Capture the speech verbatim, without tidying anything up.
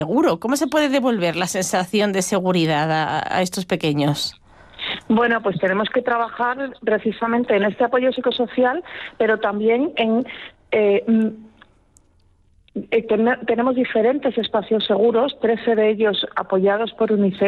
seguro. ¿Cómo se puede devolver la sensación de seguridad a, a estos pequeños? Bueno, pues tenemos que trabajar precisamente en este apoyo psicosocial, pero también en... Eh, eh, ten- tenemos diferentes espacios seguros, trece de ellos apoyados por UNICEF,